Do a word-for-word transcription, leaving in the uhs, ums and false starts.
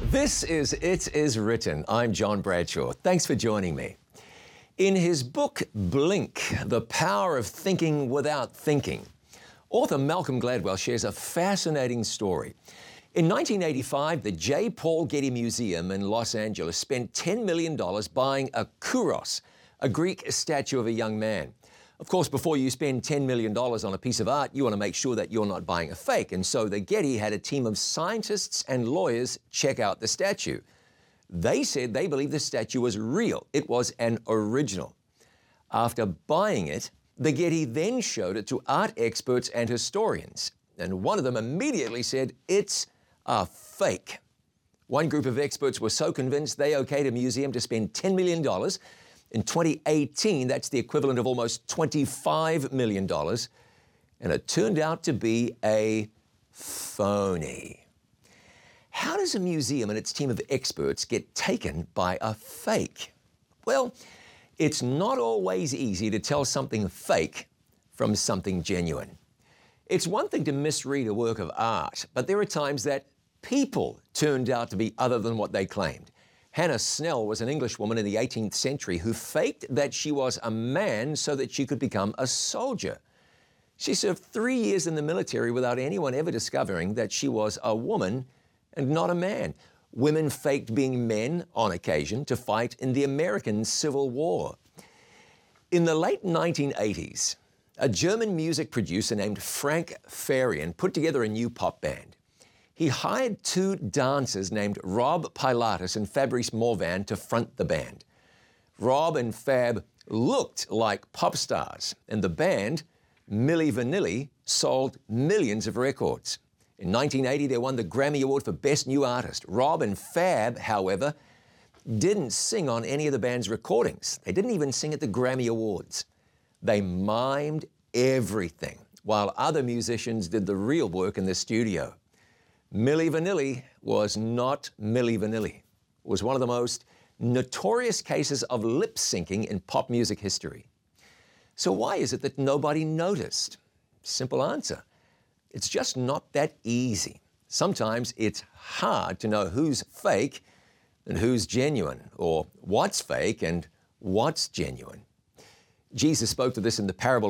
This is It Is Written. I'm John Bradshaw. Thanks for joining me. In his book, Blink, The Power of Thinking Without Thinking, author Malcolm Gladwell shares a fascinating story. In nineteen eighty-five, the J. Paul Getty Museum in Los Angeles spent ten million dollars buying a kouros, a Greek statue of a young man. Of course, before you spend ten million dollars on a piece of art, you want to make sure that you're not buying a fake. And so the Getty had a team of scientists and lawyers check out the statue. They said they believed the statue was real. It was an original. After buying it, the Getty then showed it to art experts and historians. And one of them immediately said, it's a fake. One group of experts were so convinced they okayed a museum to spend ten million dollars. In twenty eighteen, that's the equivalent of almost twenty-five million dollars, and it turned out to be a phony. How does a museum and its team of experts get taken by a fake? Well, it's not always easy to tell something fake from something genuine. It's one thing to misread a work of art, but there are times that people turned out to be other than what they claimed. Hannah Snell was an Englishwoman in the eighteenth century who faked that she was a man so that she could become a soldier. She served three years in the military without anyone ever discovering that she was a woman and not a man. Women faked being men on occasion to fight in the American Civil War. In the late nineteen eighties, a German music producer named Frank Farian put together a new pop band. He hired two dancers named Rob Pilatus and Fabrice Morvan to front the band. Rob and Fab looked like pop stars, and the band, Milli Vanilli, sold millions of records. In nineteen eighty, they won the Grammy Award for Best New Artist. Rob and Fab, however, didn't sing on any of the band's recordings. They didn't even sing at the Grammy Awards. They mimed everything, while other musicians did the real work in the studio. Milli Vanilli was not Milli Vanilli. It was one of the most notorious cases of lip syncing in pop music history. So why is it that nobody noticed? Simple answer. It's just not that easy. Sometimes it's hard to know who's fake and who's genuine, or what's fake and what's genuine. Jesus spoke to this in the parable